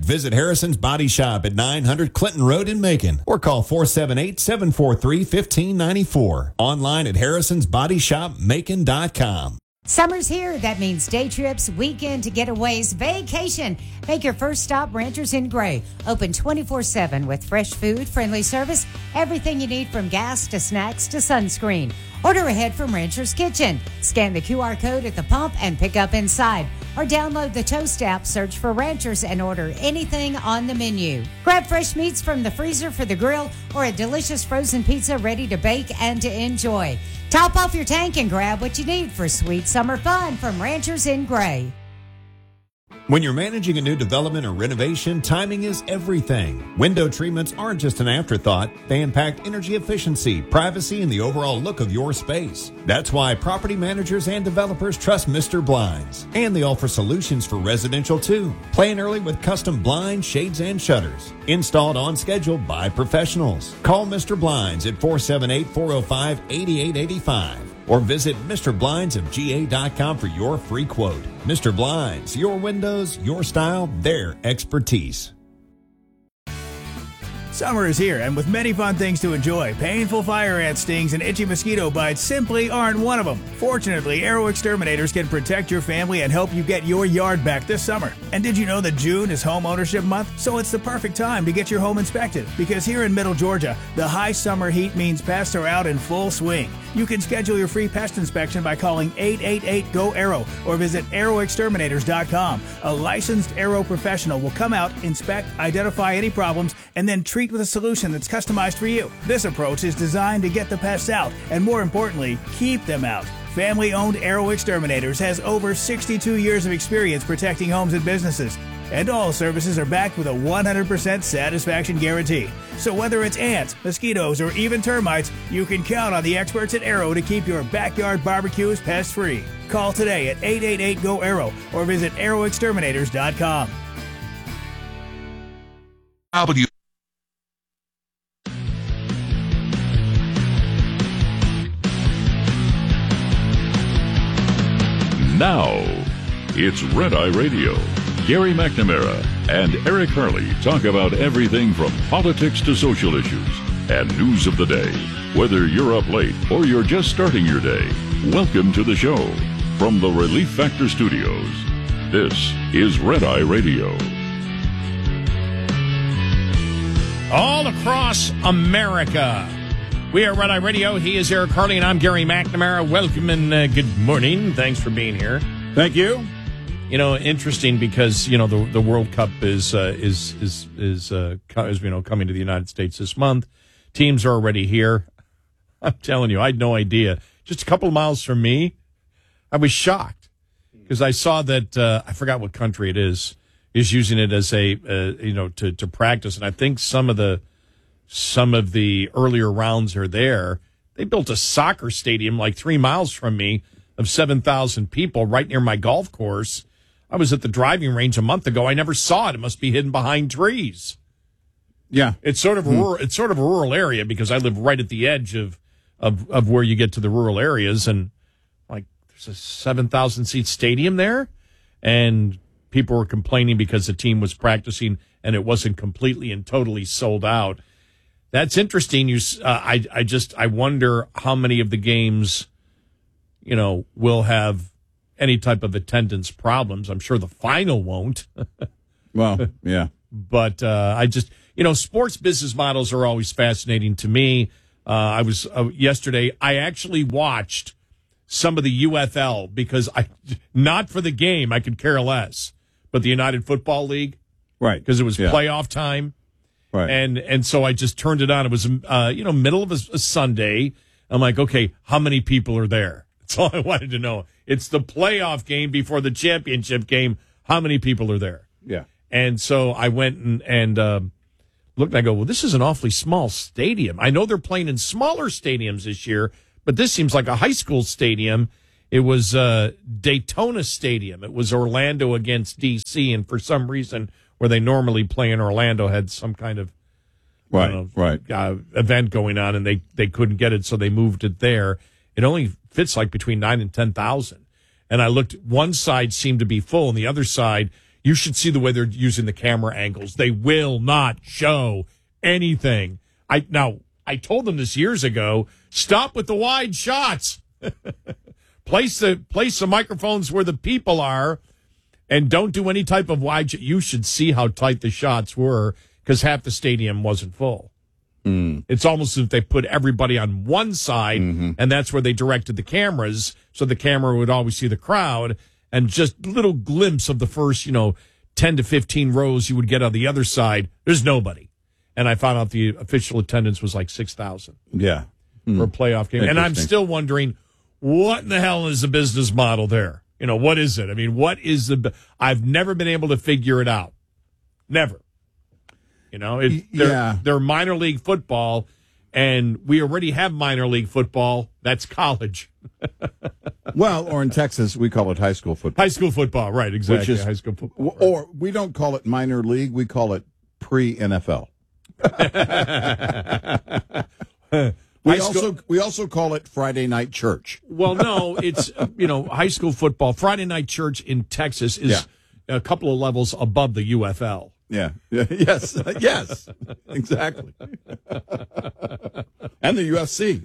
Visit Harrison's Body Shop at 900 Clinton Road in Macon or call 478-743-1594. Online at harrisonsbodyshopmacon.com. Summer's here. That means day trips, weekend getaways, vacation. Make your first stop Ranchers in Gray. Open 24/7 with fresh food, friendly service, everything you need from gas to snacks to sunscreen. Order ahead from Rancher's Kitchen. Scan the QR code at the pump and pick up inside. Or download the Toast app, search for Ranchers, and order anything on the menu. Grab fresh meats from the freezer for the grill or a delicious frozen pizza ready to bake and to enjoy. Top off your tank and grab what you need for sweet summer fun from Ranchers in Gray. When you're managing a new development or renovation, timing is everything. Window treatments aren't just an afterthought. They impact energy efficiency, privacy, and the overall look of your space. That's why property managers and developers trust Mr. Blinds. And they offer solutions for residential too. Plan early with custom blinds, shades, and shutters. Installed on schedule by professionals. Call Mr. Blinds at 478-405-8885. Or visit MrBlindsofGA.com for your free quote. Mr. Blinds, your windows, your style, their expertise. Summer is here, and with many fun things to enjoy, painful fire ant stings and itchy mosquito bites simply aren't one of them. Fortunately, Arrow Exterminators can protect your family and help you get your yard back this summer. And did you know that June is Home Ownership Month? So it's the perfect time to get your home inspected, because here in Middle Georgia, the high summer heat means pests are out in full swing. You can schedule your free pest inspection by calling 888-GO-ARROW or visit arrowexterminators.com. A licensed Arrow professional will come out, inspect, identify any problems, and then treat with a solution that's customized for you. This approach is designed to get the pests out and, more importantly, keep them out. Family-owned Arrow Exterminators has over 62 years of experience protecting homes and businesses. And all services are backed with a 100% satisfaction guarantee. So whether it's ants, mosquitoes, or even termites, you can count on the experts at Arrow to keep your backyard barbecues pest-free. Call today at 888-GO-ARROW or visit arrowexterminators.com. Now, it's Red Eye Radio. Gary McNamara and Eric Harley talk about everything from politics to social issues and news of the day. Whether you're up late or you're just starting your day, welcome to the show. From the Relief Factor Studios, this is Red Eye Radio. All across America, we are Red Eye Radio. He is Eric Harley, and I'm Gary McNamara. Welcome and good morning. Thanks for being here. Thank you. You know, interesting because you know the World Cup is coming to the United States this month. Teams are already here. I'm telling you, I had no idea. Just a couple of miles from me, I was shocked because I saw that I forgot what country it is using it as a to practice, and I think some of the earlier rounds are there. They built a soccer stadium like 3 miles from me of 7,000 people right near my golf course. I was at the driving range a month ago. I never saw it. It must be hidden behind trees. Yeah, it's sort of rural. It's sort of a rural area because I live right at the edge of where you get to the rural areas, and like there's a 7,000 seat stadium there, and people were complaining because the team was practicing and it wasn't completely and totally sold out. That's interesting. I wonder how many of the games, will have any type of attendance problems. I'm sure the final won't. Well, yeah. But sports business models are always fascinating to me. I was yesterday. I actually watched some of the UFL because not for the game. I could care less. But the United Football League, right? Because it was playoff time, right? And so I just turned it on. It was middle of a Sunday. I'm like, okay, how many people are there? That's all I wanted to know. It's the playoff game before the championship game. How many people are there? Yeah. And so I went and looked, and I go, well, this is an awfully small stadium. I know they're playing in smaller stadiums this year, but this seems like a high school stadium. It was Daytona Stadium. It was Orlando against D.C., and for some reason, where they normally play in Orlando, had some kind of event going on, and they couldn't get it, so they moved it there. It only fits like between 9,000 and 10,000. And I looked, one side seemed to be full, and the other side, You should see the way they're using the camera angles. They will not show anything. I told them this years ago. Stop with the wide shots. Place the microphones where the people are, and don't do any type of wide. You should see how tight the shots were because half the stadium wasn't full. It's almost as if they put everybody on one side, and that's where they directed the cameras, so the camera would always see the crowd, and just little glimpse of the first, 10 to 15 rows you would get on the other side. There's nobody. And I found out the official attendance was like 6,000 Yeah. for a playoff game. And I'm still wondering, what in the hell is the business model there? What is it? I mean, I've never been able to figure it out. Never. They're minor league football, and we already have minor league football. That's college. Well, or in Texas, we call it high school football. High school football, right, exactly. Which is, high school football. Or we don't call it minor league, we call it pre-NFL. We also call it Friday night church. Well, no, it's high school football. Friday night church in Texas is a couple of levels above the UFL. Yeah. Yes. Yes. Exactly. And the UFC.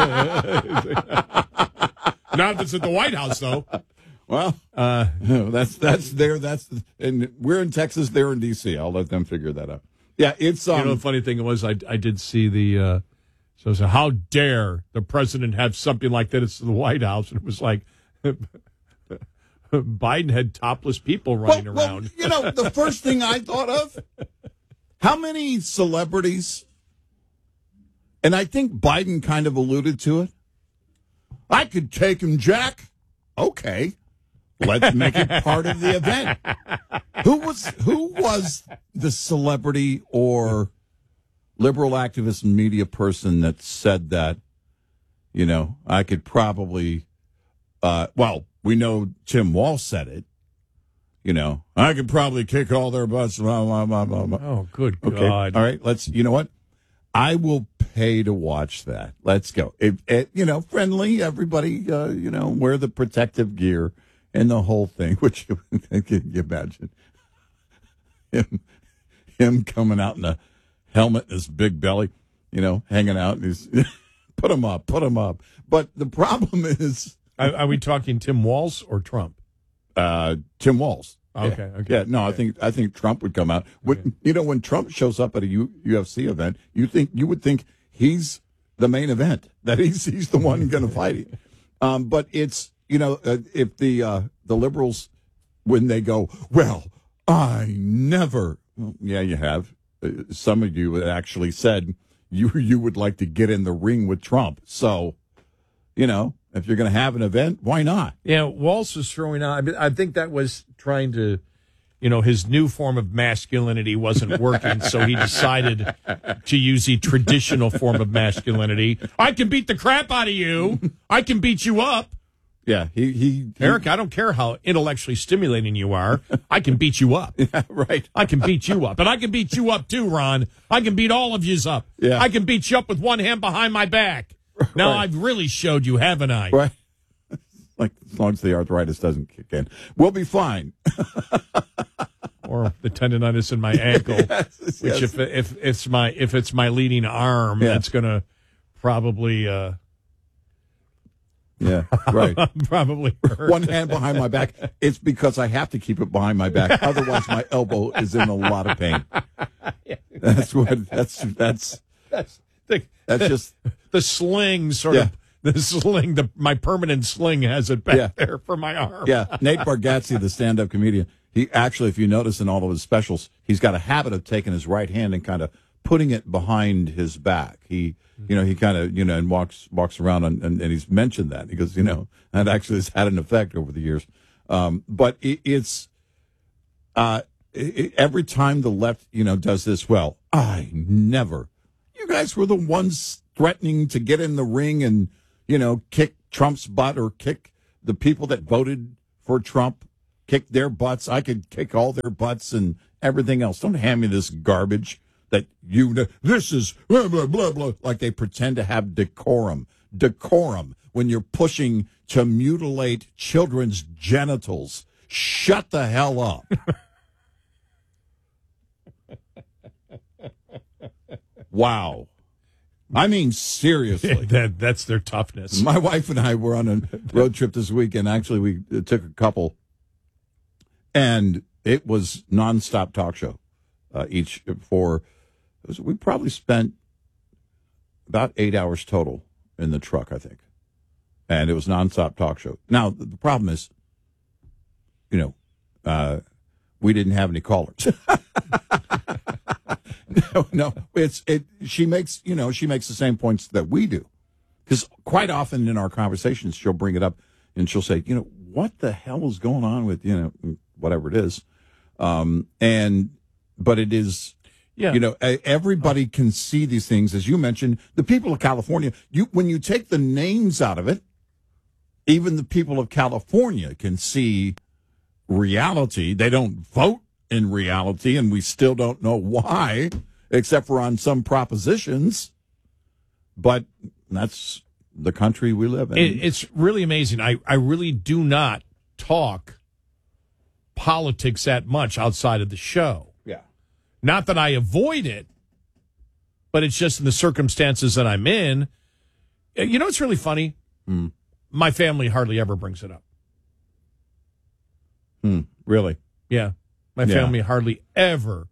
Not if it's at the White House, though. Well, that's there. And we're in Texas. They're in D.C. I'll let them figure that out. Yeah, it's the funny thing was I did see the. So how dare the president have something like that? It's the White House, and it was like Biden had topless people running around. The first thing I thought of, how many celebrities, and I think Biden kind of alluded to it. I could take him, Jack. Okay, let's make it part of the event. Who was the celebrity or liberal activist and media person that said that, I could probably, we know Tim Walsh said it, I could probably kick all their butts. Blah, blah, blah, blah. Oh, good Okay. God. All right, you know what? I will pay to watch that. Let's go. Friendly, everybody, wear the protective gear and the whole thing, which can you imagine him coming out in a helmet, his big belly, hanging out. And he's put him up. But the problem is, are we talking Tim Walz or Trump? Tim Walz. Okay. Yeah. No, okay. I think Trump would come out. When Trump shows up at a UFC event, you would think he's the main event, that he's the one going to fight him. But it's if the liberals, when they go, well, I never. Well, yeah, you have. Some of you actually said you would like to get in the ring with Trump. So, if you're going to have an event, why not? Yeah, Walsh was throwing out. I think that was trying to, his new form of masculinity wasn't working, so he decided to use the traditional form of masculinity. I can beat the crap out of you. I can beat you up. Yeah, he Eric, I don't care how intellectually stimulating you are. I can beat you up. Yeah, right. I can beat you up. And I can beat you up too, Ron. I can beat all of yous up. Yeah. I can beat you up with one hand behind my back. Now Right. I've really showed you, haven't I? Right. Like, as long as the arthritis doesn't kick in, we'll be fine. Or the tendonitis in my ankle, Yes. which if it's my leading arm, that's going to probably Yeah, right. probably hurt. One hand behind my back. It's because I have to keep it behind my back. Otherwise, my elbow is in a lot of pain. That's just the sling sort of. The sling, my permanent sling has it back there for my arm. Yeah, Nate Bargatze, the stand-up comedian, he actually, if you notice in all of his specials, he's got a habit of taking his right hand and kind of putting it behind his back. He kind of, and walks around and he's mentioned that. He goes, that actually has had an effect over the years. But it's every time the left, does this, well, you guys were the ones threatening to get in the ring and, kick Trump's butt or kick the people that voted for Trump, kick their butts. I could kick all their butts and everything else. Don't hand me this garbage that this is blah, blah, blah, blah, like they pretend to have decorum. Decorum when you're pushing to mutilate children's genitals. Shut the hell up. Wow. I mean, seriously. That's their toughness. My wife and I were on a road trip this weekend. Actually, we took a couple, and it was nonstop talk show. We probably spent about 8 hours total in the truck, I think. And it was nonstop talk show. Now, the problem is, we didn't have any callers. No, she makes the same points that we do. Because quite often in our conversations, she'll bring it up and she'll say, what the hell is going on with, whatever it is. But it is, everybody can see these things. As you mentioned, the people of California, when you take the names out of it, even the people of California can see reality. They don't vote in reality, and we still don't know why, except for on some propositions. But that's the country we live in. It's really amazing. I really do not talk politics that much outside of the show. Yeah. Not that I avoid it, but it's just in the circumstances that I'm in. It's really funny. My family hardly ever brings it up. Really? Yeah. My family hardly ever.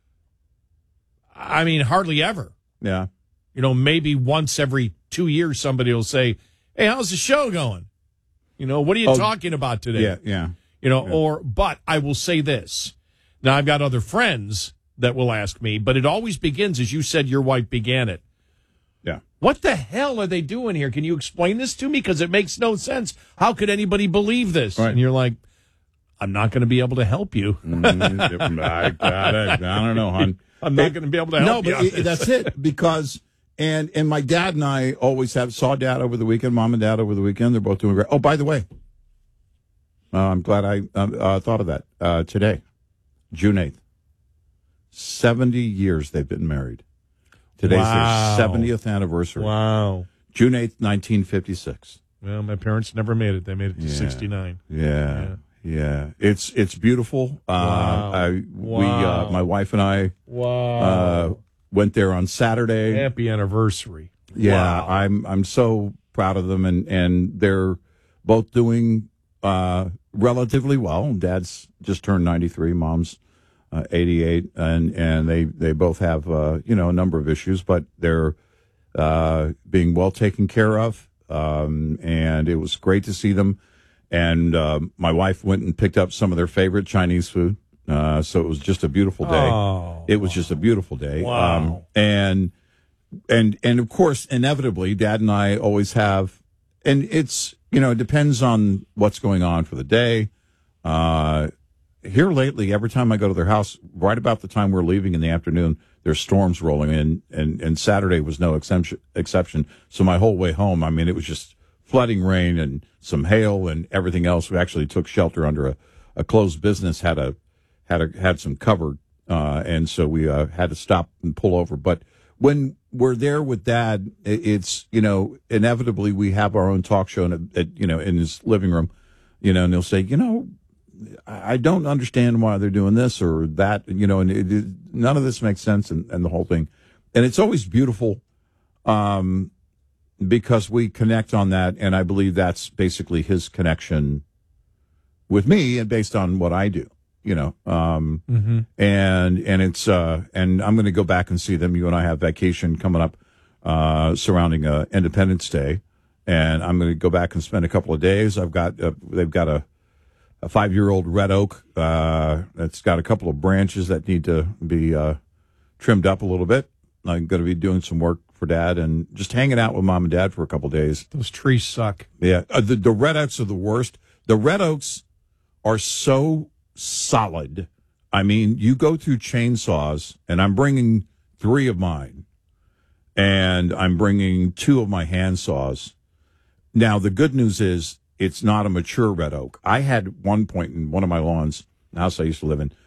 I mean, hardly ever. Yeah. Maybe once every 2 years somebody will say, hey, how's the show going? What are you talking about today? Yeah. But I will say this. Now, I've got other friends that will ask me, but it always begins, as you said, your wife began it. Yeah. What the hell are they doing here? Can you explain this to me? Because it makes no sense. How could anybody believe this? Right. And you're like, I'm not going to be able to help you. I don't know, hon. I'm not going to be able to help you. No, but that's it. Because, and my saw Dad over the weekend, Mom and Dad over the weekend. They're both doing great. Oh, by the way, I'm glad I thought of that today, June 8th. 70 years they've been married. Today's their 70th anniversary. Wow. June 8th, 1956. Well, my parents never made it. They made it to 69. Yeah. It's beautiful. Wow. My wife and I went there on Saturday. Happy anniversary. Yeah, wow. I'm so proud of them, and they're both doing relatively well. Dad's just turned 93, Mom's 88, and they both have a number of issues, but they're being well taken care of. And it was great to see them. And my wife went and picked up some of their favorite Chinese food. So it was just a beautiful day. Oh, it was just a beautiful day. Wow. And of course, inevitably, Dad and I always have, and it's, it depends on what's going on for the day. Here lately, every time I go to their house, right about the time we're leaving in the afternoon, there's storms rolling in, and Saturday was no exception. So my whole way home, it was just flooding rain and some hail and everything else. We actually took shelter under a closed business, had some cover, and so we had to stop and pull over. But when we're there with Dad, it's inevitably we have our own talk show in his living room, and he'll say, I don't understand why they're doing this or that, and none of this makes sense, and the whole thing. And it's always beautiful because we connect on that, and I believe that's basically his connection with me and based on what I do, and it's, and I'm going to go back and see them. You and I have vacation coming up surrounding Independence Day, and I'm going to go back and spend a couple of days. They've got a 5-year-old red oak that's got a couple of branches that need to be trimmed up a little bit. I'm going to be doing some work for Dad and just hanging out with Mom and Dad for a couple of days. Those trees suck. Yeah, the red oaks are the worst. The red oaks are so solid. You go through chainsaws, and I'm bringing 3 of mine, and I'm bringing 2 of my hand saws. Now, the good news is, it's not a mature red oak. I had one point in one of my lawns, the house I used to live in,